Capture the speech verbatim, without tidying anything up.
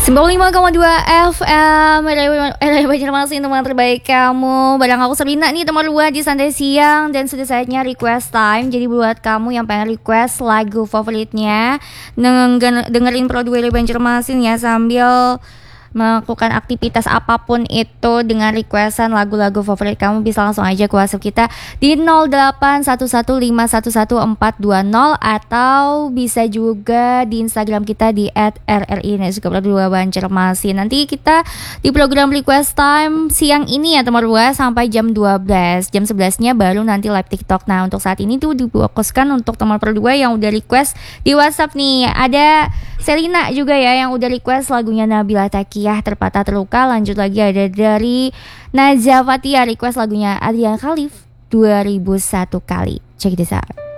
sembilan puluh lima koma dua F M Radio Banjarmasin, teman terbaik kamu. Barang aku Sabrina nih teman dua di Santai Siang. Dan sudah saatnya request time. Jadi buat kamu yang pengen request lagu favoritnya, dengerin Broadway Banjarmasin ya, sambil melakukan aktivitas apapun itu dengan requestan lagu-lagu favorit kamu, bisa langsung aja ke WhatsApp kita di nol delapan satu satu lima satu satu empat dua nol, atau bisa juga di Instagram kita di et r r i underscore dua Banjarmasin. Nanti kita di program request time siang ini ya teman dua sampai jam dua belas. Jam sebelasnya baru nanti live TikTok. Nah, untuk saat ini tuh difokuskan untuk teman berdua yang udah request di WhatsApp nih. Ada Selina juga ya yang udah request lagunya Nabila Takiyah, Terpatah Terluka. Lanjut lagi ada dari Najwa Fathia request lagunya Adrian Khalif, dua ribu satu kali. Check this out.